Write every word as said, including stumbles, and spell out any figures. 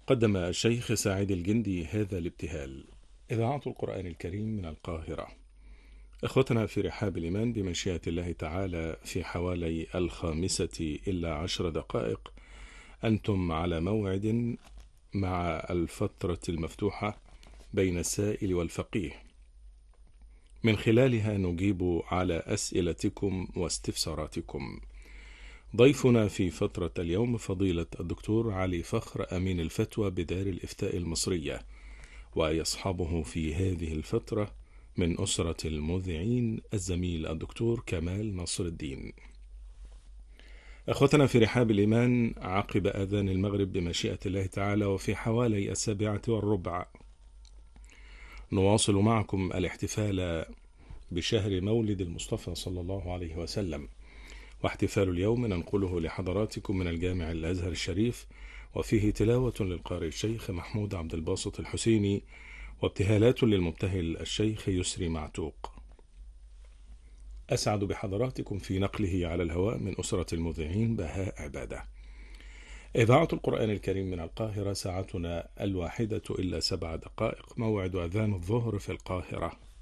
قدم الشيخ سعيد الجندي هذا الابتهال. إذاعة القرآن الكريم من القاهرة. إخوتنا في رحاب الإيمان، بمشيئة الله تعالى في حوالي الخامسة إلا عشر دقائق أنتم على موعد مع الفترة المفتوحة بين السائل والفقيه، من خلالها نجيب على أسئلتكم واستفساراتكم. ضيفنا في فترة اليوم فضيلة الدكتور علي فخر، أمين الفتوى بدار الإفتاء المصرية، ويصحبه في هذه الفترة من أسرة المذيعين الزميل الدكتور كمال نصر الدين. أخوتنا في رحاب الإيمان، عقب أذان المغرب بمشيئة الله تعالى وفي حوالي السابعة والربع نواصل معكم الاحتفال بشهر مولد المصطفى صلى الله عليه وسلم، واحتفال اليوم ننقله لحضراتكم من الجامع الأزهر الشريف، وفيه تلاوة للقارئ الشيخ محمود عبد الباسط الحسيني، وابتهالات للمبتهل الشيخ يسري معتوق. أسعد بحضراتكم في نقله على الهواء من أسرة المذيعين بهاء عبادة. إذاعة القرآن الكريم من القاهرة، ساعتنا الواحدة إلا سبع دقائق، موعد أذان الظهر في القاهرة.